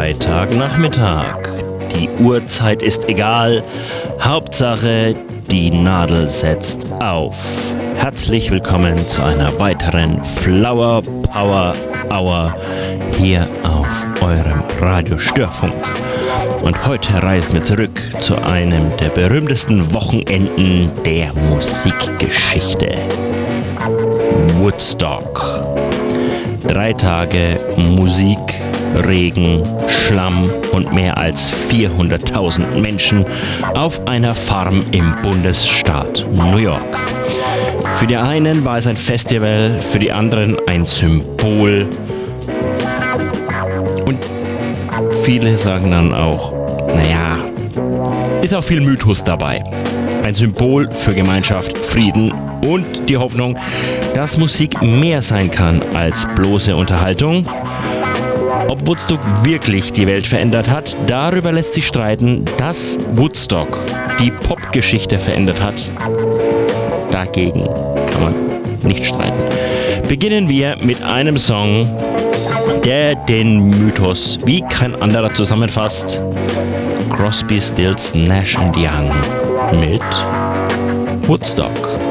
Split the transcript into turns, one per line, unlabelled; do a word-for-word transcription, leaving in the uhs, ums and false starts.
Freitagnachmittag. Die Uhrzeit ist egal. Hauptsache, die Nadel setzt auf. Herzlich willkommen zu einer weiteren Flower Power Hour hier auf eurem Radio Störfunk. Und heute reisen wir zurück zu einem der berühmtesten Wochenenden der Musikgeschichte. Woodstock. Drei Tage Musik, Regen, Schlamm und mehr als vierhunderttausend Menschen auf einer Farm im Bundesstaat New York. Für die einen war es ein Festival, für die anderen ein Symbol. Und viele sagen dann auch, naja, ist auch viel Mythos dabei. Ein Symbol für Gemeinschaft, Frieden und die Hoffnung, dass Musik mehr sein kann als bloße Unterhaltung. Ob Woodstock wirklich die Welt verändert hat, darüber lässt sich streiten. Dass Woodstock die Popgeschichte verändert hat, dagegen kann man nicht streiten. Beginnen wir mit einem Song, der den Mythos wie kein anderer zusammenfasst. Crosby, Stills, Nash and Young mit Woodstock.